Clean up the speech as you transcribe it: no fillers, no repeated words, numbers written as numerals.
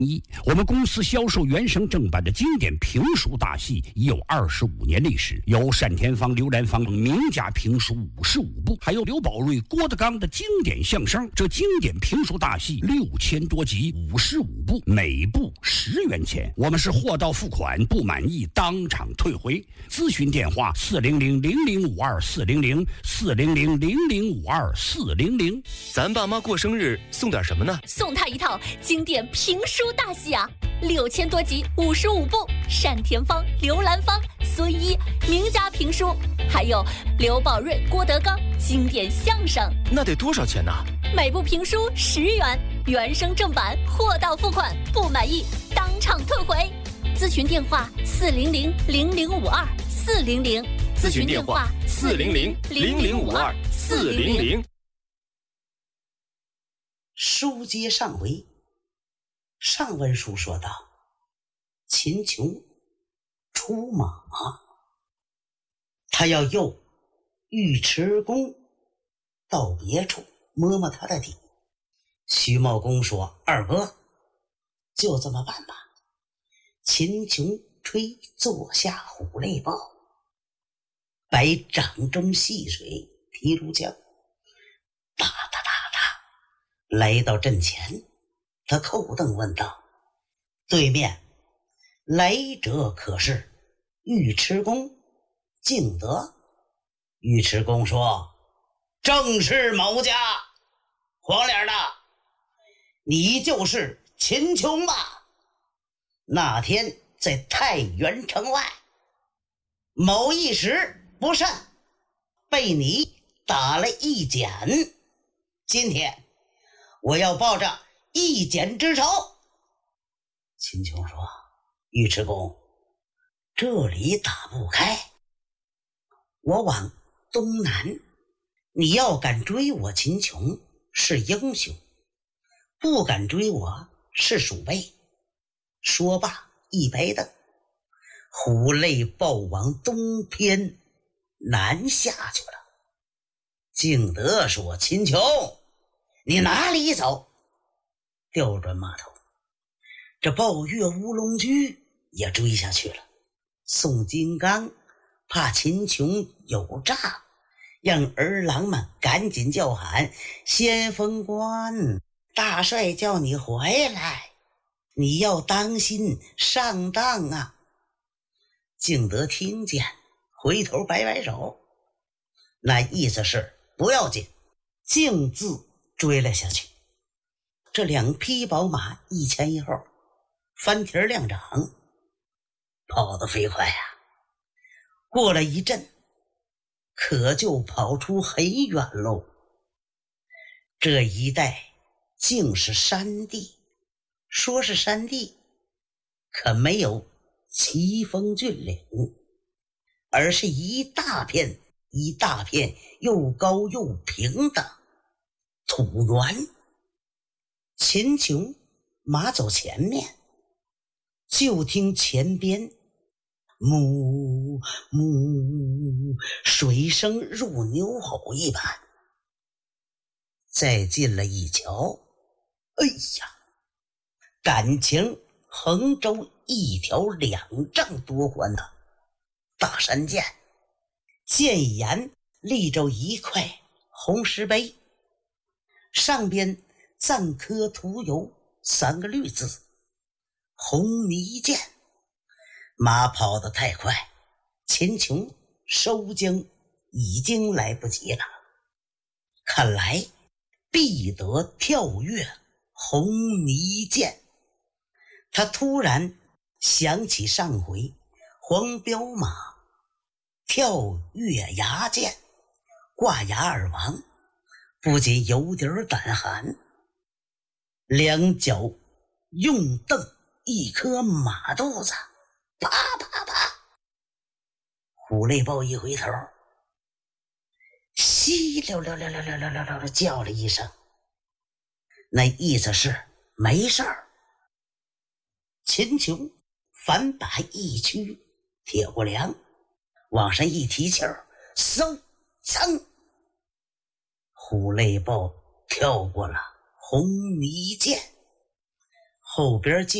我们公司销售原声正版的经典评书大戏已有25年历史，有单田芳、刘兰芳名家评书55部，还有刘宝瑞、郭德纲的经典相声。这经典评书大戏6000多集，55部，每部10元钱。我们是货到付款，不满意当场退回。咨询电话400-0052-400，400-0052-400。 咱爸妈过生日送点什么呢？ 送他一套经典评书大戏啊，6000多集，55部，单田芳、刘兰芳、孙一名家评书，还有刘宝瑞、郭德纲经典相声。 那得多少钱呢？ 每部评书10元，原声正版，货到付款，不满意当场退回。咨询电话400-0052-400， 咨询电话400-0052-400。 书接上回，上文书说道，秦琼出马，他要诱尉迟恭到别处摸摸他的底。徐茂公说，二哥就这么办吧。秦琼吹坐下虎泪豹，摆掌中戏水提炉浆，哒哒哒哒来到阵前。他扣凳问道，对面来者可是尉迟恭、敬德？尉迟恭说，正是某家。黄脸的，你就是秦琼吧？那天在太原城外，某一时不慎被你打了一剪，今天我要报着一剪之仇。秦琼说，尉迟恭，这里打不开，我往东南，你要敢追我秦琼是英雄，不敢追我是鼠辈。说罢一拍凳，虎泪豹往东偏南下去了。敬德说，秦琼，你哪里走？调转马头，这抱月乌龙驹也追下去了。宋金刚怕秦琼有诈，让儿郎们赶紧叫喊，先锋官，大帅叫你回来，你要当心上当啊。敬德听见，回头摆摆手，那意思是不要紧，径自追了下去。这2匹宝马一前一后，翻蹄亮掌，跑得飞快啊。过了一阵，可就跑出很远喽。这一带竟是山地，说是山地，可没有奇峰峻岭，而是一大片一大片又高又平的土原。秦琼马走前面，就听前边母母水声入牛吼一般。再近了一瞧，哎呀，感情横州一条2丈多宽的大山涧，涧沿立着一块红石碑，上边暂刻涂有3个绿字，红泥涧。马跑得太快，秦琼收缰已经来不及了，看来必得跳跃红泥涧。他突然想起上回黄骠马跳跃崖涧，挂崖而亡，不仅有点胆寒，2脚用蹬一颗马肚子，啪啪啪。虎泪豹一回头，稀溜溜溜溜溜溜溜溜叫了一声，那意思是没事儿。秦琼反把一曲铁骨梁往上一提气儿，嗖噌，虎泪豹跳过了红泥涧。 后边